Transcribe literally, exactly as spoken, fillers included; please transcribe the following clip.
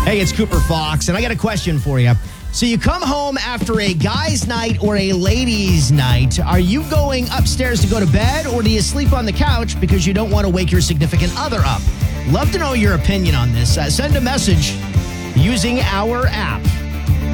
Hey, it's Cooper Fox, and I got a question for you. So you come home after a guy's night or a ladies' night. Are you going upstairs to go to bed, or do you sleep on the couch because you don't want to wake your significant other up? Love to know your opinion on this. Uh, send a message using our app.